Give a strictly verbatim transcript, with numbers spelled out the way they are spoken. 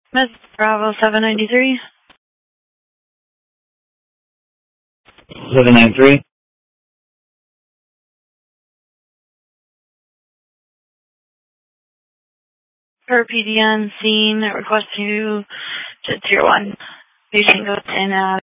Miss Bravo seven ninety-three. seven nine three. Per P D N scene, request to, to tier one. Patient goes in at